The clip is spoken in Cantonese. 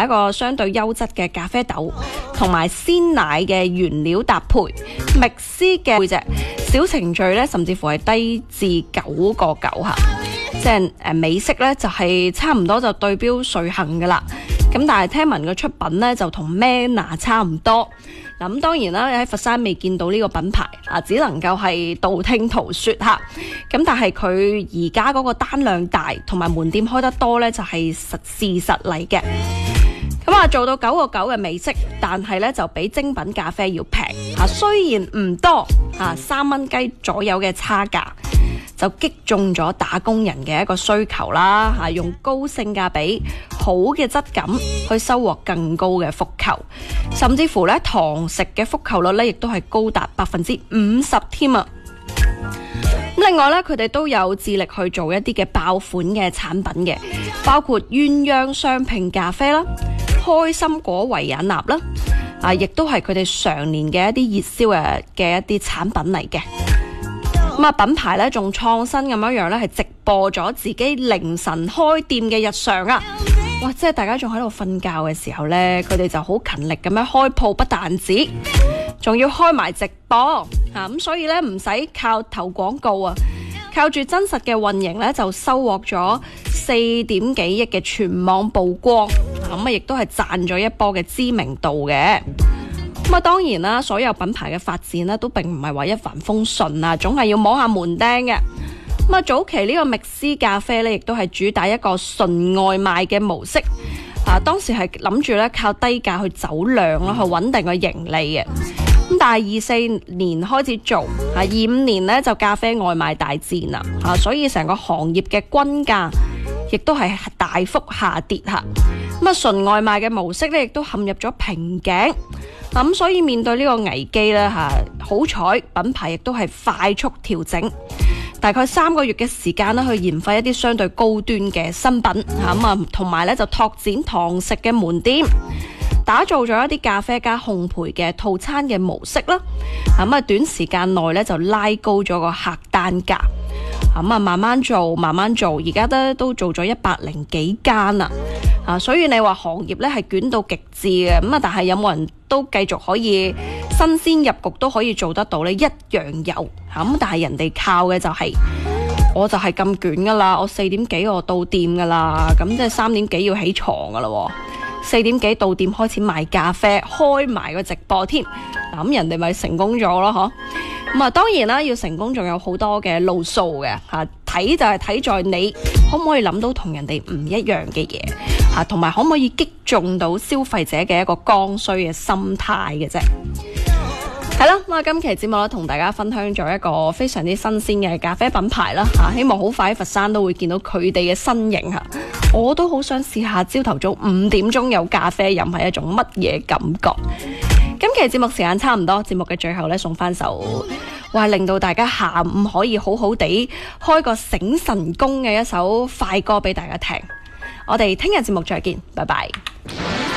埋一個相對優質嘅咖啡豆，同埋鮮奶嘅原料搭配，密斯嘅背脊小程序咧，甚至乎係低至9.9嚇，即係美式咧就係差唔多就對標瑞幸噶啦。咁但係聽聞嘅出品咧就同 Manner 差唔多。咁當然啦，喺佛山未見到呢個品牌啊，只能夠係道聽途說嚇。咁但係佢而家嗰個單量大，同埋門店開得多呢，就係事實嚟嘅。咁啊，做到9.9嘅美式，但係呢就比精品咖啡要平嚇。雖然唔多嚇，3蚊雞左右嘅差價，就擊中咗打工人嘅一個需求啦嚇，用高性價比、好嘅質感去收穫更高嘅復購，甚至乎咧堂食嘅復購率咧，亦都係高達50%添啊！咁另外咧，佢哋都有致力去做一啲嘅爆款嘅產品嘅，包括鴛鴦雙拼咖啡啦、開心果維也納啦，亦都係佢哋常年嘅一啲熱銷嘅一啲產品嚟嘅。咁啊，品牌咧仲創新咁樣咧，係直播咗自己凌晨開店嘅日常啊！哇，即係大家仲喺度瞓覺嘅時候咧，佢哋就好勤力咁樣開鋪，不但止，仲要開埋直播啊！咁所以咧唔使靠投廣告啊，靠住真實嘅運營咧，就收穫咗4點幾億嘅全網曝光，咁啊亦都係賺咗一波嘅知名度嘅。咁啊，當然啦，所有品牌嘅發展咧，都並唔係話一帆風順啊，總係要摸下門釘嘅。咁啊，早期呢個密斯咖啡咧，亦都係主打一個純外賣嘅模式。當時係諗住咧靠低價去走量啦，去穩定個盈利嘅。咁但係24年開始做，25年咧就咖啡外賣大戰啦，所以成個行業嘅均價亦都係大幅下跌嚇。咁啊，純外賣嘅模式咧，亦都陷入咗瓶頸。咁所以面對呢個危機咧好彩品牌亦都係快速調整，大概3個月嘅時間去研發一啲相對高端嘅新品同埋咧就拓展堂食嘅門店，打造咗一啲咖啡加烘焙嘅套餐嘅模式啦。短時間內咧就拉高咗個客單價。慢慢做，而家都做咗100幾間啦。所以你話行業咧係捲到極致嘅，但係有冇人都繼續可以新鮮入局都可以做得到呢？一樣有。但係人哋靠嘅就係，我就係咁捲噶啦，我4點幾我到店噶啦，咁即係3點幾要起床噶啦，4點幾到店開始賣咖啡，開埋個直播添，咁人哋咪成功咗咯，嗬。咁當然啦，要成功仲有好多嘅路數嘅，睇就係睇在你可唔可以諗到同人哋唔一樣嘅嘢，同埋可唔可以擊中到消費者嘅一個剛需嘅心態嘅啫。係啦，咁今期節目咧同大家分享咗一個非常之新鮮嘅咖啡品牌啦，希望好快喺佛山都會見到佢哋嘅身影吓。我都好想試下朝頭早5點鐘有咖啡飲係一種乜嘢感覺。今期節目時間差唔多，節目嘅最後咧送翻首令到大家下午可以好好地開個醒神功嘅一首快歌俾大家聽。我哋聽日節目再見，拜拜。